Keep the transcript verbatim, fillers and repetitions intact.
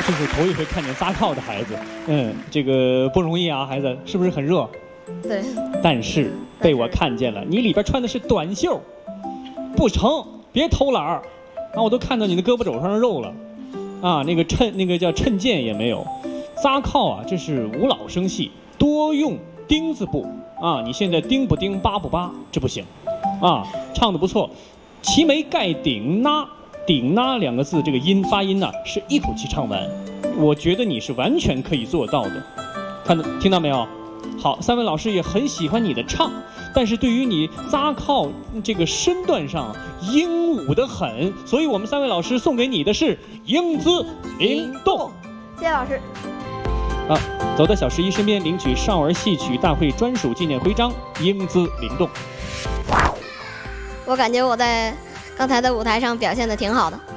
这是头一回看见撒靠的孩子，嗯，这个不容易啊，孩子是不是很热？ 对。 但是被我看见了，你里边穿的是短袖，不成，别偷懒儿，啊，我都看到你的胳膊肘上的肉了，啊，那个衬那个叫衬件也没有，撒靠啊，这是无老生系，多用丁字部啊，你现在丁不丁，八不八，这不行，啊，唱得不错，齐眉盖顶那。顶那两个字，这个音发音呢、啊、是一口气唱完，我觉得你是完全可以做到的，看到听到没有？好，三位老师也很喜欢你的唱，但是对于你扎靠这个身段上英武得很，所以我们三位老师送给你的是英姿灵动。 谢谢老师。 啊，走到小十一身边领取少儿戏曲大会专属纪念徽章，英姿灵动。 我感觉我在刚才的舞台上表现的挺好的。